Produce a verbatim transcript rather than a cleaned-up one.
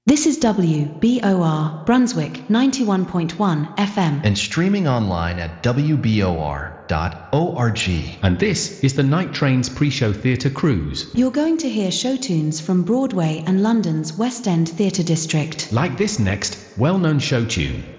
This is W B O R, Brunswick, ninety-one point one F M. And streaming online at w b o r dot org. And this is the Night Train's pre-show theatre cruise. You're going to hear show tunes from Broadway and London's West End Theatre District. Like this next well-known show tune.